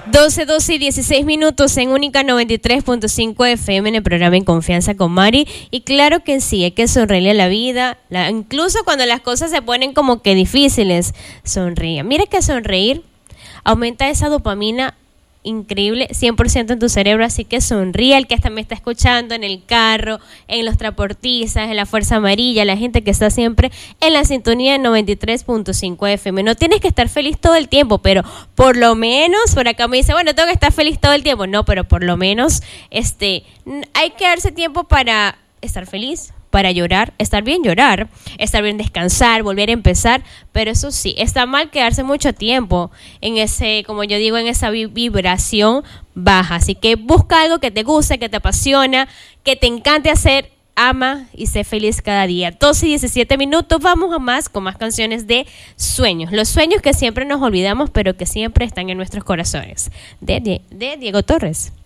12 y 16 minutos en Única 93.5 FM en el programa En Confianza con Mari. Y claro que sí, hay que sonreírle a la vida, incluso cuando las cosas se ponen como que difíciles, sonríe. Mira que sonreír aumenta esa dopamina increíble, 100% en tu cerebro, así que sonríe. El que hasta me está escuchando en el carro, en los transportistas, en la Fuerza Amarilla, la gente que está siempre en la sintonía de 93.5 FM. No tienes que estar feliz todo el tiempo, pero por lo menos, por acá me dice, bueno, tengo que estar feliz todo el tiempo. No, pero por lo menos hay que darse tiempo para estar feliz, para llorar, estar bien descansar, volver a empezar, pero eso sí, está mal quedarse mucho tiempo en ese, como yo digo, en esa vibración baja. Así que busca algo que te guste, que te apasiona, que te encante hacer, ama y sé feliz cada día. 12 y 17 minutos, vamos a más con más canciones de sueños. Los sueños que siempre nos olvidamos, pero que siempre están en nuestros corazones. De Diego Torres.